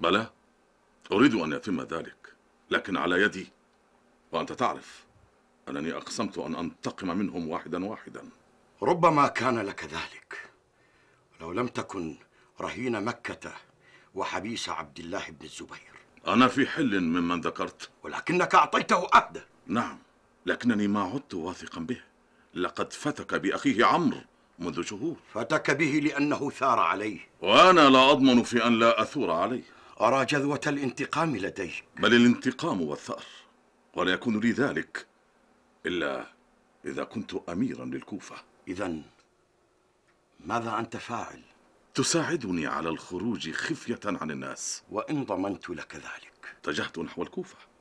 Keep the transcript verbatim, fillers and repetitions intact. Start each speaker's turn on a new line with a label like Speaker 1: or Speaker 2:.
Speaker 1: بلى، أريد أن يتم ذلك، لكن على يدي، وأنت تعرف أنني أقسمت أن أنتقم منهم واحدا واحدا.
Speaker 2: ربما كان لك ذلك لو لم تكن رهين مكة وحبيس عبد الله بن الزبير.
Speaker 1: أنا في حل ممن ذكرت،
Speaker 2: ولكنك أعطيته عهدا.
Speaker 1: نعم، لكنني ما عدت واثقا به. لقد فتك بأخيه عمرو منذ شهور.
Speaker 2: فتك به لأنه ثار عليه،
Speaker 1: وأنا لا أضمن في أن لا أثور عليه.
Speaker 2: أرى جذوة الانتقام لديك.
Speaker 1: بل الانتقام والثأر، ولا يكون لي ذلك إلا إذا كنت أميرا للكوفة.
Speaker 2: إذن ماذا أنت فاعل؟
Speaker 1: تساعدني على الخروج خفية عن الناس.
Speaker 2: وإن ضمنت لك ذلك؟
Speaker 1: اتجهت نحو الكوفة.